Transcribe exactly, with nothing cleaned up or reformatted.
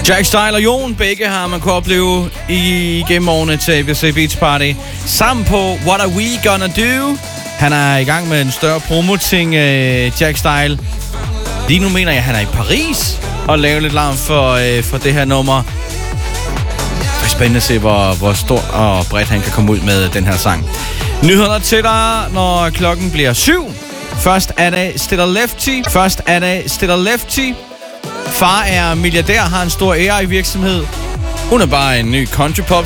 Jack Style og Jon, begge har man kunne opleve igennem årene til A B C Beach Party. Sammen på What Are We Gonna Do? Han er i gang med en større promo-ting, Jack Style. Lige nu mener jeg, at han er i Paris og laver lidt larm for, øh, for det her nummer. Det er spændende at se, hvor, hvor stort og bredt han kan komme ud med den her sang. Nyheder til dig, når klokken bliver syv. Først er det Stiller Lefty. Først er det Stiller Lefty. Far er milliardær, har en stor A I-virksomhed. Hun er bare en ny country pop